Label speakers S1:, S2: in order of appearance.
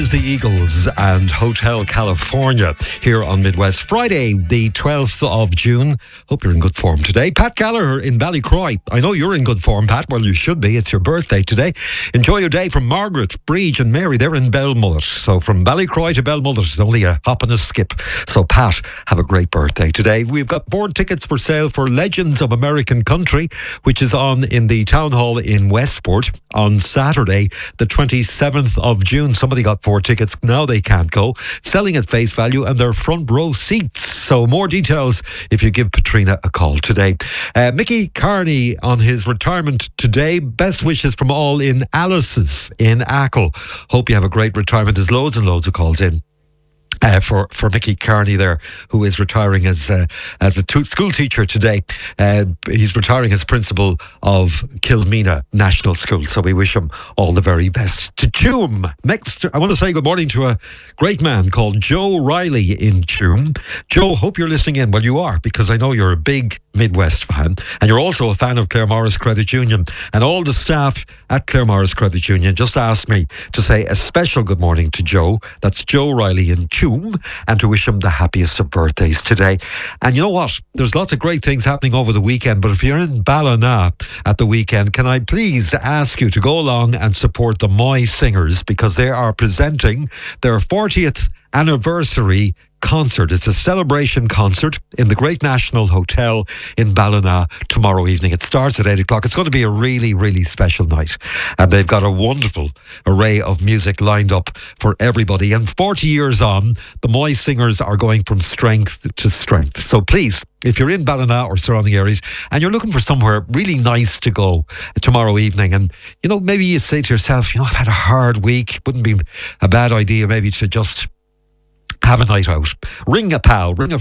S1: Is the Eagles and Hotel California here on Midwest. Friday, the 12th of June. Hope you're in good form today. Pat Gallagher in Ballycroy. I know you're in good form, Pat. Well, you should be. It's your birthday today. Enjoy your day from Margaret, Breege and Mary. They're in Belmullet. So from Ballycroy to Belmullet is only a hop and a skip. So Pat, have a great birthday today. We've got 4 tickets for sale for Legends of American Country, which is on in the Town Hall in Westport on Saturday, the 27th of June. Somebody got 4 tickets. Now they can't go. Selling at face value and they're front row seats. So more details if you give Patrina a call today. Mickey Carney on his retirement today. Best wishes from all in Alice's in Achill. Hope you have a great retirement. There's loads and loads of calls in. For Mickey Carney there, who is retiring as a school teacher today. He's retiring as principal of Kilmena National School, so we wish him all the very best. To Tuam, next, I want to say good morning to a great man called Joe Riley in Tuam. Joe, hope you're listening in. Well, you are, because I know you're a big Midwest fan, and you're also a fan of Claremorris Credit Union. And all the staff at Claremorris Credit Union just asked me to say a special good morning to Joe. That's Joe Riley in Tuam, and to wish him the happiest of birthdays today. And you know what? There's lots of great things happening over the weekend, but if you're in Ballina at the weekend, can I please ask you to go along and support the Moy Singers, because they are presenting their 40th anniversary concert. It's a celebration concert in the Great National Hotel in Ballina tomorrow evening. It starts at 8 o'clock. It's going to be a really, really special night. And they've got a wonderful array of music lined up for everybody. And 40 years on, the Moy Singers are going from strength to strength. So please, if you're in Ballina or surrounding areas and you're looking for somewhere really nice to go tomorrow evening, and, you know, maybe you say to yourself, I've had a hard week. Wouldn't be a bad idea maybe to just have a night out. Ring a pal, ring a